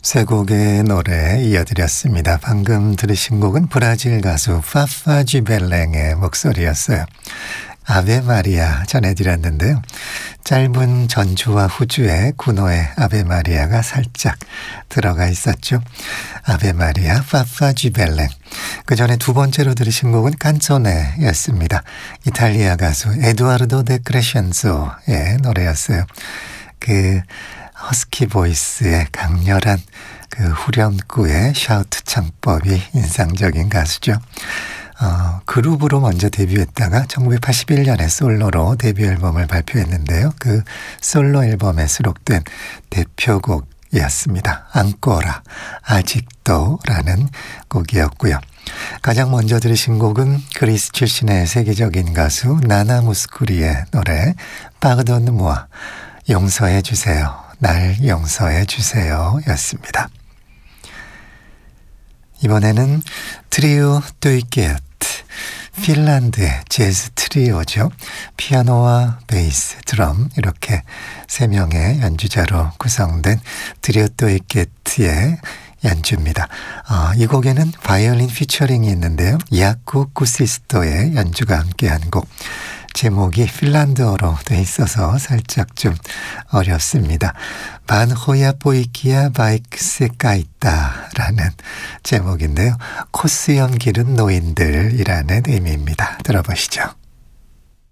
세 곡의 노래 이어드렸습니다. 방금 들으신 곡은 브라질 가수 파파쥐벨랭의 목소리였어요. 아베 마리아 전해드렸는데요. 짧은 전주와 후주에 군호의 아베 마리아가 살짝 들어가 있었죠. 아베 마리아 파파쥐벨랭. 그 전에 두 번째로 들으신 곡은 칸초네였습니다. 이탈리아 가수 에두아르도 데 크레션소의 노래였어요. 그 허스키 보이스의 강렬한 그 후렴구의 샤우트 창법이 인상적인 가수죠. 그룹으로 먼저 데뷔했다가 1981년에 솔로로 데뷔 앨범을 발표했는데요. 그 솔로 앨범에 수록된 대표곡이었습니다. 앙꼬라, 아직도라는 곡이었고요. 가장 먼저 들으신 곡은 그리스 출신의 세계적인 가수 나나 무스쿠리의 노래 파르돈 무아, 용서해 주세요. 날 용서해 주세요 였습니다. 이번에는 트리오 뚜이게트, 핀란드의 재즈 트리오죠. 피아노와 베이스, 드럼 이렇게 세 명의 연주자로 구성된 트리오 뚜이게트의 연주입니다. 이 곡에는 바이올린 피처링이 있는데요. 야쿠 쿠시스토의 연주가 함께한 곡. 제목이 핀란드어로 돼 있어서 살짝 좀 어렵습니다. 반호야 보이키야 바이크세가 있다라는 제목인데요. 코스염 기른 노인들이라는 의미입니다. 들어보시죠.